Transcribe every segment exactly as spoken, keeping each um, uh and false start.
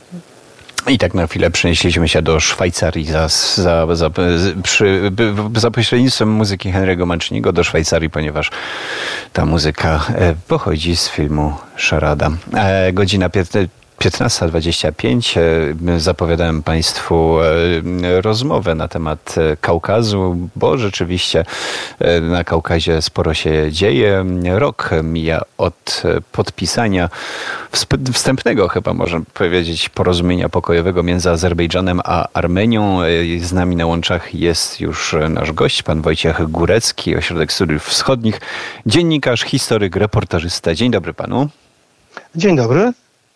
I tak na chwilę przenieśliśmy się do Szwajcarii za, za, za, przy, za pośrednictwem muzyki Henry'ego Manciniego do Szwajcarii, ponieważ ta muzyka pochodzi z filmu Szarada. Godzina piętnasta dwadzieścia pięć. Zapowiadałem Państwu rozmowę na temat Kaukazu, bo rzeczywiście na Kaukazie sporo się dzieje. Rok mija od podpisania wstępnego, chyba można powiedzieć, porozumienia pokojowego między Azerbejdżanem a Armenią. Z nami na łączach jest już nasz gość, pan Wojciech Górecki, Ośrodek Studiów Wschodnich, dziennikarz, historyk, reportażysta. Dzień dobry panu. Dzień dobry.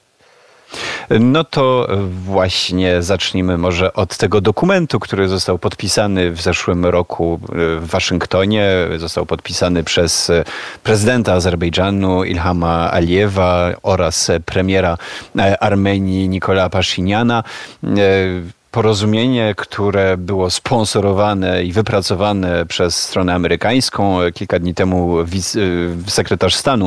No to właśnie zacznijmy może od tego dokumentu, który został podpisany w zeszłym roku w Waszyngtonie. Został podpisany przez prezydenta Azerbejdżanu Ilhama Alijewa oraz premiera Armenii Nikola Paszyniana. Porozumienie, które było sponsorowane i wypracowane przez stronę amerykańską. Kilka dni temu sekretarz stanu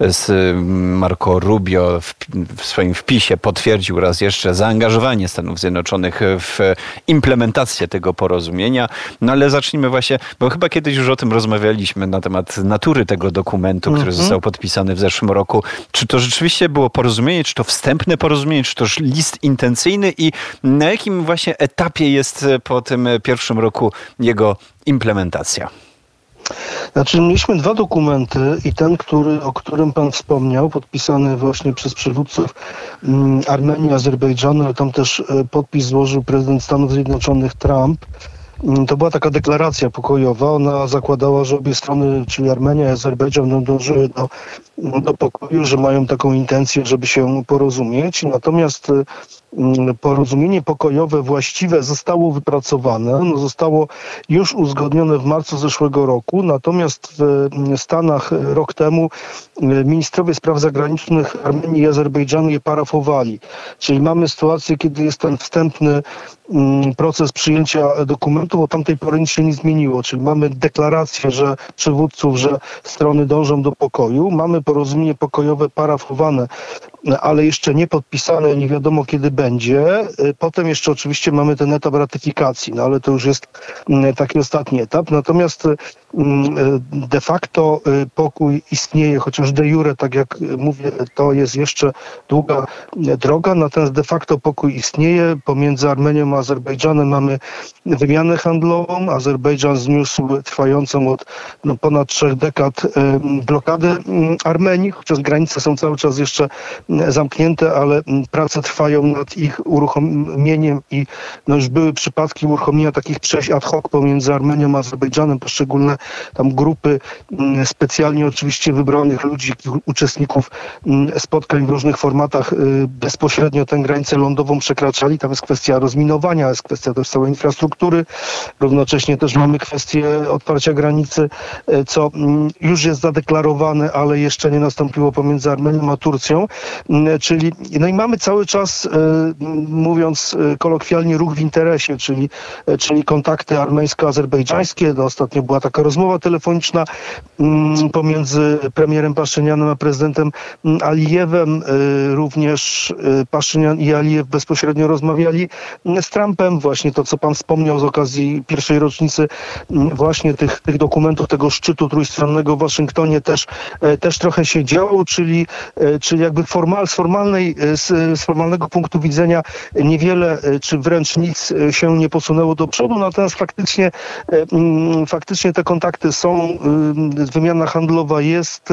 Marco Rubio w, w swoim wpisie potwierdził raz jeszcze zaangażowanie Stanów Zjednoczonych w implementację tego porozumienia. No ale zacznijmy właśnie, bo chyba kiedyś już o tym rozmawialiśmy na temat natury tego dokumentu, który mm-hmm. został podpisany w zeszłym roku. Czy to rzeczywiście było porozumienie, czy to wstępne porozumienie, czy to list intencyjny i na jakim właśnie etapie jest po tym pierwszym roku jego implementacja? Znaczy, mieliśmy dwa dokumenty i ten, który, o którym pan wspomniał, podpisany właśnie przez przywódców um, Armenii i Azerbejdżanu, tam też podpis złożył prezydent Stanów Zjednoczonych Trump. To była taka deklaracja pokojowa. Ona zakładała, że obie strony, czyli Armenia i Azerbejdżan, będą dążyły do, do pokoju, że mają taką intencję, żeby się porozumieć. Natomiast porozumienie pokojowe właściwe zostało wypracowane. No, zostało już uzgodnione w marcu zeszłego roku. Natomiast w Stanach rok temu ministrowie spraw zagranicznych Armenii i Azerbejdżanu je parafowali. Czyli mamy sytuację, kiedy jest ten wstępny proces przyjęcia dokumentu, bo tamtej pory nic się nie zmieniło. Czyli mamy deklarację, że przywódców, że strony dążą do pokoju. Mamy porozumienie pokojowe parafowane, ale jeszcze nie podpisane, nie wiadomo kiedy będzie. Potem jeszcze oczywiście mamy ten etap ratyfikacji, no ale to już jest taki ostatni etap. Natomiast de facto pokój istnieje, chociaż de jure, tak jak mówię, to jest jeszcze długa droga, natomiast de facto pokój istnieje. Pomiędzy Armenią a Azerbejdżanem mamy wymianę handlową. Azerbejdżan zniósł trwającą od no, ponad trzech dekad blokadę Armenii, chociaż granice są cały czas jeszcze zamknięte, ale prace trwają nad ich uruchomieniem i no, już były przypadki uruchomienia takich przejść ad hoc pomiędzy Armenią a Azerbejdżanem, poszczególne tam grupy specjalnie oczywiście wybranych ludzi, uczestników spotkań w różnych formatach bezpośrednio tę granicę lądową przekraczali. Tam jest kwestia rozminowania, jest kwestia też całej infrastruktury. Równocześnie też mamy kwestię otwarcia granicy, co już jest zadeklarowane, ale jeszcze nie nastąpiło pomiędzy Armenią a Turcją. Czyli, no i mamy cały czas, mówiąc kolokwialnie, ruch w interesie, czyli, czyli kontakty armeńsko-azerbejdżańskie. No, ostatnio była taka rozmowa telefoniczna pomiędzy premierem Paszynianem a prezydentem Alijewem. Również Paszynian i Alijew bezpośrednio rozmawiali z Trumpem. Właśnie to, co pan wspomniał z okazji pierwszej rocznicy właśnie tych, tych dokumentów, tego szczytu trójstronnego w Waszyngtonie też, też trochę się działo, czyli, czyli jakby formal, z, formalnej, z, z formalnego punktu widzenia niewiele, czy wręcz nic się nie posunęło do przodu, natomiast faktycznie, faktycznie te kontakty są, wymiana handlowa jest,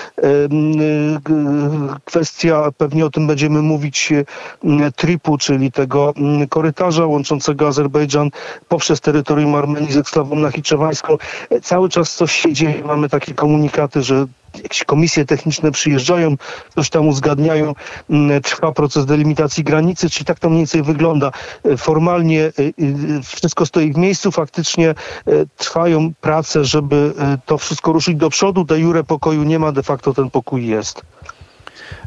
kwestia, pewnie o tym będziemy mówić, tripu, czyli tego korytarza łączącego Azerbejdżan poprzez terytorium Armenii z ekslawą nachiczewańską. Cały czas coś się dzieje, mamy takie komunikaty, że jakieś komisje techniczne przyjeżdżają, coś tam uzgadniają, trwa proces delimitacji granicy, czyli tak to mniej więcej wygląda. Formalnie wszystko stoi w miejscu, faktycznie trwają prace, żeby to wszystko ruszyć do przodu. De jure pokoju nie ma, de facto ten pokój jest.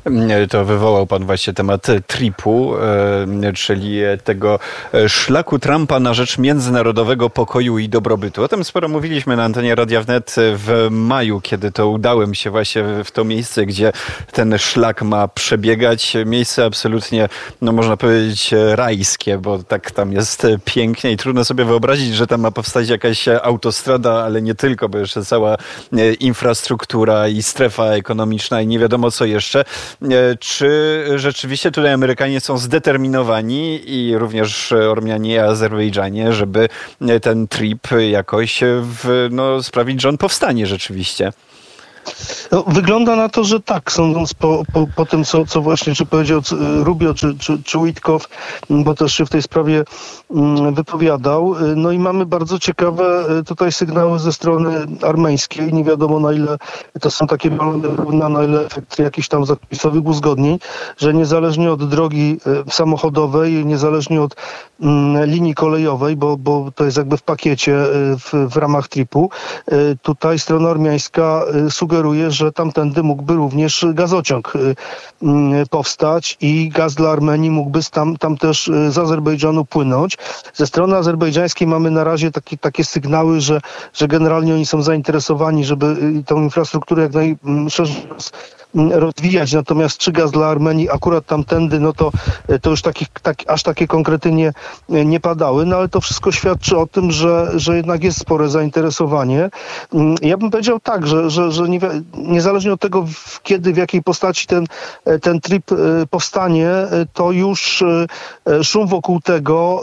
To wywołał pan właśnie temat tripu, czyli tego szlaku Trumpa na rzecz międzynarodowego pokoju i dobrobytu. O tym sporo mówiliśmy na antenie Radia Wnet w maju, kiedy to udałem się właśnie w to miejsce, gdzie ten szlak ma przebiegać. Miejsce absolutnie, no można powiedzieć, rajskie, bo tak tam jest pięknie i trudno sobie wyobrazić, że tam ma powstać jakaś autostrada, ale nie tylko, bo jeszcze cała infrastruktura i strefa ekonomiczna i nie wiadomo co jeszcze. Czy rzeczywiście tutaj Amerykanie są zdeterminowani i również Ormianie i Azerbejdżanie, żeby ten trip jakoś w, no, sprawić, że on powstanie rzeczywiście? No, wygląda na to, że tak, sądząc po, po, po tym, co, co właśnie czy powiedział Rubio, czy, czy, czy Witkow, bo też się w tej sprawie wypowiadał. No i mamy bardzo ciekawe tutaj sygnały ze strony armeńskiej. Nie wiadomo, na ile to są takie balony równa, na ile efekt jakichś tam zapisowych uzgodnień, że niezależnie od drogi samochodowej, niezależnie od linii kolejowej, bo, bo to jest jakby w pakiecie w, w ramach tripu, tutaj strona armiańska sugeruje, że tamtędy mógłby również gazociąg powstać i gaz dla Armenii mógłby tam, tam też z Azerbejdżanu płynąć. Ze strony azerbejdżańskiej mamy na razie takie, takie sygnały, że, że generalnie oni są zainteresowani, żeby tą infrastrukturę jak najszerzej rozwijać, natomiast czy gaz dla Armenii akurat tamtędy, no to, to już takich, tak, aż takie konkrety nie, nie padały, no ale to wszystko świadczy o tym, że, że jednak jest spore zainteresowanie. Ja bym powiedział tak, że, że, że nie, niezależnie od tego, kiedy, w jakiej postaci ten, ten trip powstanie, to już szum wokół tego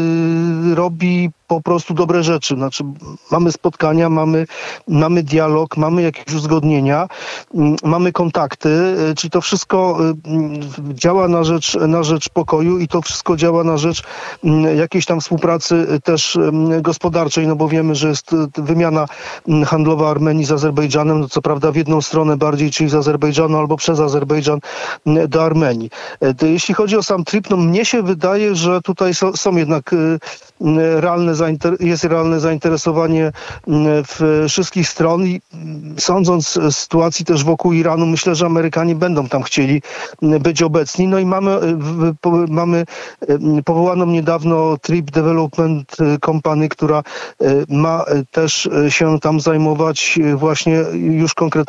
robi po prostu dobre rzeczy. Znaczy, mamy spotkania, mamy, mamy dialog, mamy jakieś uzgodnienia, mamy kontakty, czyli to wszystko działa na rzecz, na rzecz pokoju i to wszystko działa na rzecz jakiejś tam współpracy też gospodarczej, no bo wiemy, że jest wymiana handlowa Armenii z Azerbejdżanem, no co prawda w jedną stronę bardziej, czyli z Azerbejdżanu albo przez Azerbejdżan do Armenii. Jeśli chodzi o sam trip, no mnie się wydaje, że tutaj są, są jednak realne jest realne zainteresowanie w wszystkich stron i sądząc z sytuacji też wokół Iranu, myślę, że Amerykanie będą tam chcieli być obecni. No i mamy, mamy powołaną niedawno Trip Development Company, która ma też się tam zajmować właśnie już konkretnie